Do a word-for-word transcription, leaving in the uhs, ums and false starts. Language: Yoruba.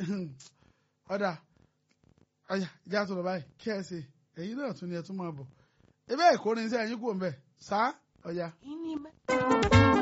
ọ̀dà ọ̀yà ìjà tó lọ báyìí kí ẹ ṣe èyí náà tún ni ẹ tún máa bọ̀ ebe ẹ̀kọ́ ni iṣẹ́ ẹ̀yìn kò ń bẹ̀ sá ọ̀yà.